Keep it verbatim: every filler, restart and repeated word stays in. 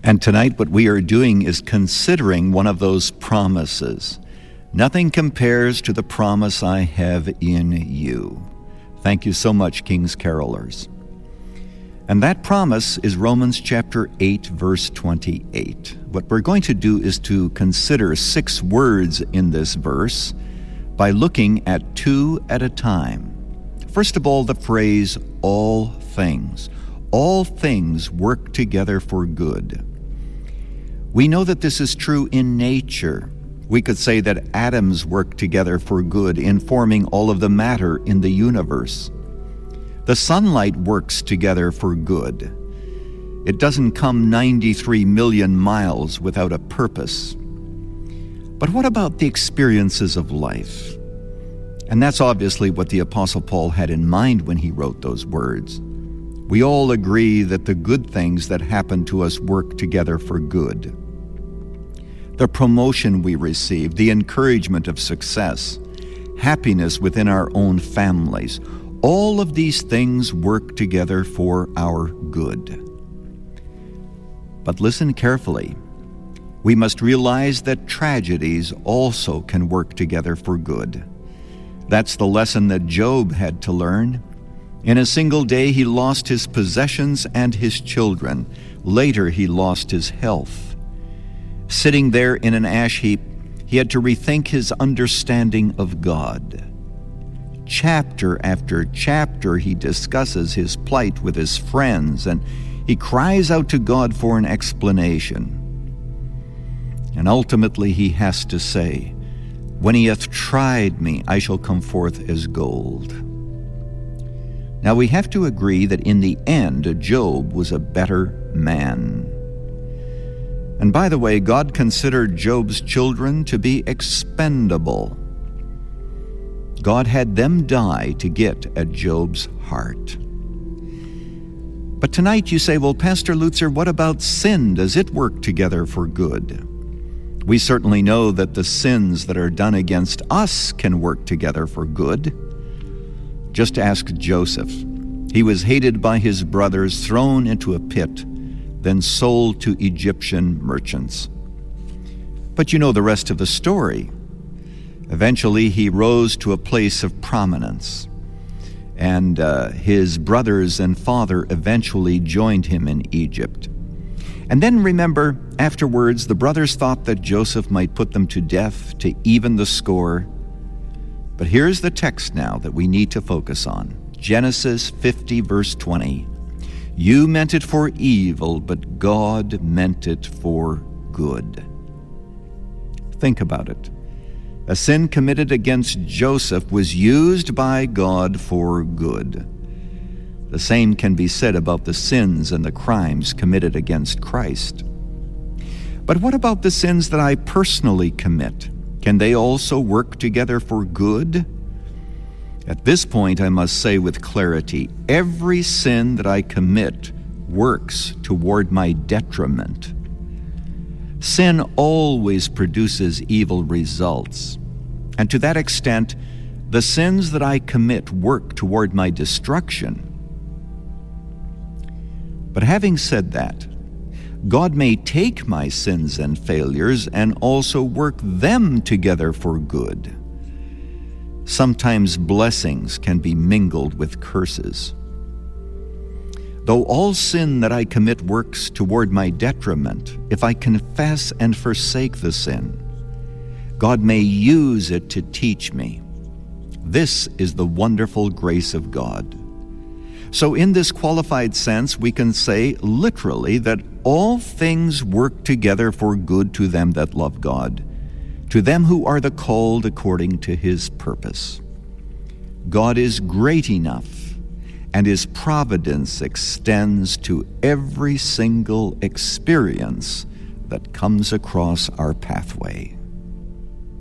And tonight what we are doing is considering one of those promises. Nothing compares to the promise I have in you. Thank you so much, King's Carolers. And that promise is Romans chapter eight, verse twenty-eight. What we're going to do is to consider six words in this verse by looking at two at a time. First of all, the phrase, all things. All things work together for good. We know that this is true in nature. We could say that atoms work together for good in forming all of the matter in the universe. The sunlight works together for good. It doesn't come ninety-three million miles without a purpose. But what about the experiences of life? And that's obviously what the Apostle Paul had in mind when he wrote those words. We all agree that the good things that happen to us work together for good. The promotion we receive, the encouragement of success, happiness within our own families, all of these things work together for our good. But listen carefully. We must realize that tragedies also can work together for good. That's the lesson that Job had to learn. In a single day, he lost his possessions and his children. Later, he lost his health. Sitting there in an ash heap, he had to rethink his understanding of God. Chapter after chapter, he discusses his plight with his friends, and he cries out to God for an explanation. And ultimately, he has to say, "When he hath tried me, I shall come forth as gold." Now, we have to agree that in the end, Job was a better man. And by the way, God considered Job's children to be expendable. God had them die to get at Job's heart. But tonight you say, well, Pastor Lutzer, what about sin? Does it work together for good? We certainly know that the sins that are done against us can work together for good. Just ask Joseph. He was hated by his brothers, thrown into a pit, then sold to Egyptian merchants. But you know the rest of the story. Eventually, he rose to a place of prominence, and uh, his brothers and father eventually joined him in Egypt. And then remember, afterwards, the brothers thought that Joseph might put them to death to even the score. But here's the text now that we need to focus on. Genesis fifty, verse twenty. You meant it for evil, but God meant it for good. Think about it. A sin committed against Joseph was used by God for good. The same can be said about the sins and the crimes committed against Christ. But what about the sins that I personally commit? Can they also work together for good? At this point, I must say with clarity, every sin that I commit works toward my detriment. Sin always produces evil results. And to that extent, the sins that I commit work toward my destruction. But having said that, God may take my sins and failures and also work them together for good. Sometimes blessings can be mingled with curses. Though all sin that I commit works toward my detriment, if I confess and forsake the sin, God may use it to teach me. This is the wonderful grace of God. So in this qualified sense, we can say literally that all things work together for good to them that love God, to them who are the called according to his purpose. God is great enough, and his providence extends to every single experience that comes across our pathway.